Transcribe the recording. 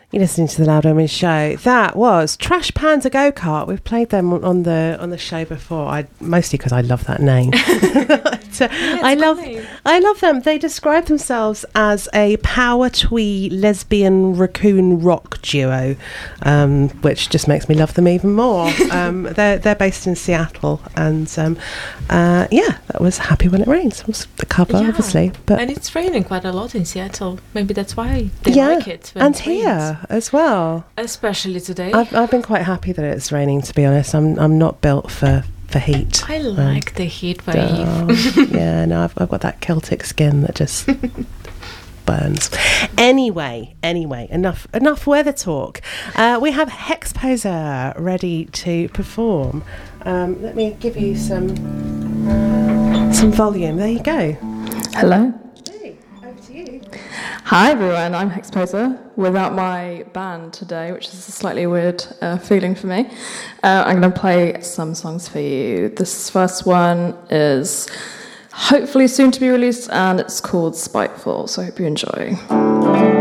You're listening to the Loud Women Show. That was Trash Panda Go-Kart. We've played them on the show before. Mostly because I love that name. I love them. They describe themselves as a power twee lesbian raccoon rock duo, which just makes me love them even more. They're based in Seattle, and that was Happy When It Rains. It was the cover, obviously, and it's raining quite a lot in Seattle. Maybe that's why they like it. And here as well, especially today. I've been quite happy that it's raining, to be honest. I'm not built for heat. I like the heat wave. I've got that Celtic skin that just burns. Anyway, enough weather talk. We have Hexposer ready to perform. Let me give you some volume. There you go. Hello. Hey, over to you. Hi everyone, I'm Hexposer without my band today, which is a slightly weird feeling for me. I'm going to play some songs for you. This first one is hopefully soon to be released and it's called Spiteful, so I hope you enjoy.